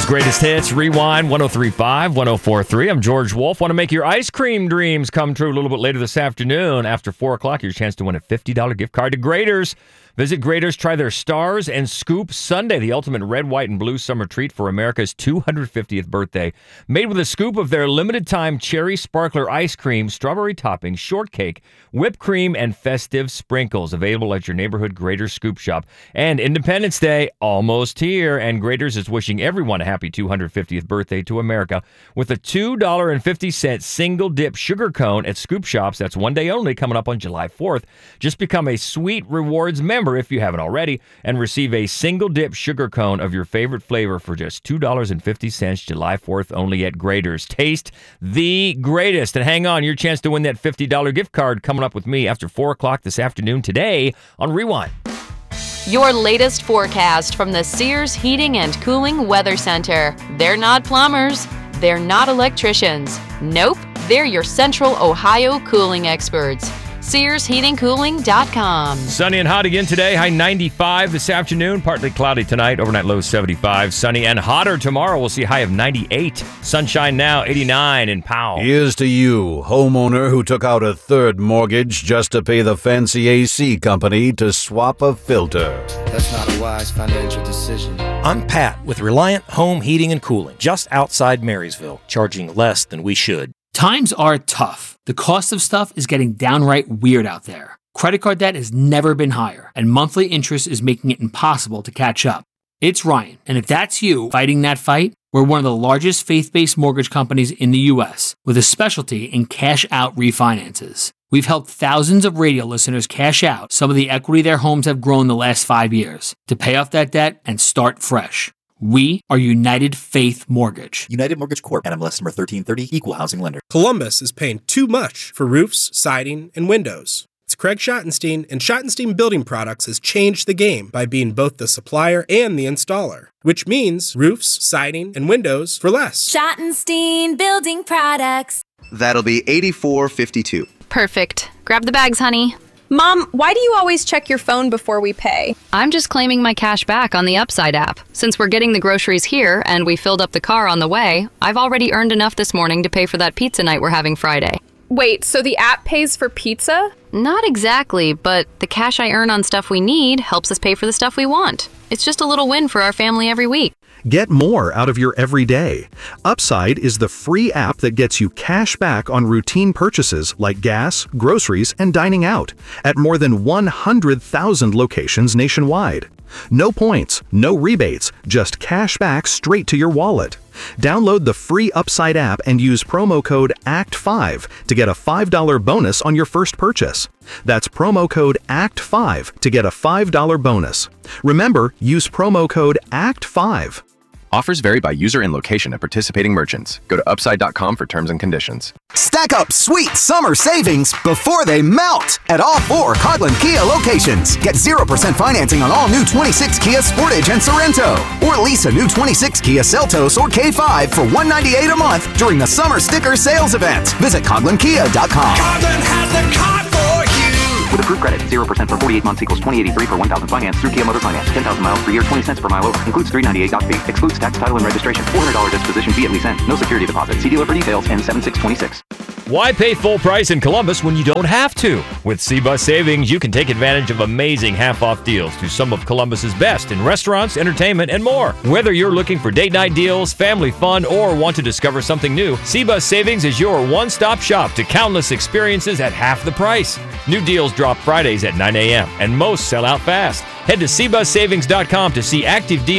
greatest hits, Rewind 103.5, 104.3. I'm George Wolf. Want to make your ice cream dreams come true a little bit later this afternoon. After 4 o'clock, your chance to win a $50 gift card to Graeter's. Visit Graeter's, try their Stars and Scoop Sundae, the ultimate red, white, and blue summer treat for America's 250th birthday. Made with a scoop of their limited-time cherry sparkler ice cream, strawberry topping, shortcake, whipped cream, and festive sprinkles. Available at your neighborhood Graeter's Scoop Shop. And Independence Day, almost here, and Graeter's is wishing everyone a happy 250th birthday to America with a $2.50 single-dip sugar cone at Scoop Shops. That's one day only, coming up on July 4th. Just become a Sweet Rewards member if you haven't already, and receive a single dip sugar cone of your favorite flavor for just $2.50 July 4th only at Graeter's. Taste the greatest. And hang on, your chance to win that $50 gift card coming up with me after 4 o'clock this afternoon today on Rewind. Your latest forecast from the Sears Heating and Cooling Weather Center. They're not plumbers. They're not electricians. Nope, they're your Central Ohio cooling experts. SearsHeatingCooling.com. Sunny and hot again today. High 95 this afternoon. Partly cloudy tonight. Overnight low 75. Sunny and hotter tomorrow. We'll see a high of 98. Sunshine now 89 in Powell. Here's to you, homeowner who took out a third mortgage just to pay the fancy AC company to swap a filter. That's not a wise financial decision. I'm Pat with Reliant Home Heating and Cooling, just outside Marysville, charging less than we should. Times are tough. The cost of stuff is getting downright weird out there. Credit card debt has never been higher, and monthly interest is making it impossible to catch up. It's Ryan, and if that's you fighting that fight, we're one of the largest faith-based mortgage companies in the U.S. with a specialty in cash-out refinances. We've helped thousands of radio listeners cash out some of the equity their homes have grown the last 5 years to pay off that debt and start fresh. We are United Faith Mortgage. United Mortgage Corp. NMLS number 1330, Equal Housing Lender. Columbus is paying too much for roofs, siding, and windows. It's Craig Schottenstein, and Schottenstein Building Products has changed the game by being both the supplier and the installer, which means roofs, siding, and windows for less. Schottenstein Building Products. That'll be $84.52. Perfect. Grab the bags, honey. Mom, why do you always check your phone before we pay? I'm just claiming my cash back on the Upside app. Since we're getting the groceries here and we filled up the car on the way, I've already earned enough this morning to pay for that pizza night we're having Friday. Wait, so the app pays for pizza? Not exactly, but the cash I earn on stuff we need helps us pay for the stuff we want. It's just a little win for our family every week. Get more out of your everyday. Upside is the free app that gets you cash back on routine purchases like gas, groceries, and dining out at more than 100,000 locations nationwide. No points, no rebates, just cash back straight to your wallet. Download the free Upside app and use promo code ACT5 to get a $5 bonus on your first purchase. That's promo code ACT5 to get a $5 bonus. Remember, use promo code ACT5. Offers vary by user and location at participating merchants. Go to upside.com for terms and conditions. Stack up sweet summer savings before they melt at all 4 Coghlan Kia locations. Get 0% financing on all new 26 Kia Sportage and Sorento. Or lease a new 26 Kia Seltos or K5 for $198 a month during the summer sticker sales event. Visit CoglanKia.com. Coghlan has the car for you. With approved credit, 0% for 48 months equals $20.83 per 1,000 finance through Kia Motor Finance. 10,000 miles per year, 20 cents per mile over. Includes $398 doc fee. Excludes tax, title, and registration. $400 disposition fee at lease end. No security deposit. See dealer for details. N7626. Why pay full price in Columbus when you don't have to? With C-Bus Savings, you can take advantage of amazing half-off deals to some of Columbus's best in restaurants, entertainment, and more. Whether you're looking for date night deals, family fun, or want to discover something new, C-Bus Savings is your one-stop shop to countless experiences at half the price. New deals drop Fridays at 9 a.m., and most sell out fast. Head to cbussavings.com to see active deals